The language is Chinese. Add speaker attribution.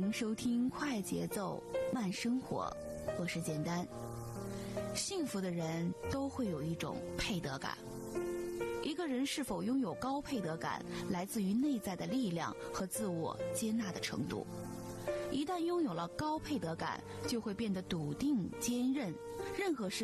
Speaker 1: 迎收听快节奏慢生活，我是简单。幸福的人都会有一种配得感。一个人是否拥有高配得感，来自于内在的力量和自我接纳的程度。一旦拥有了高配得感，就会变得笃定坚韧，任何事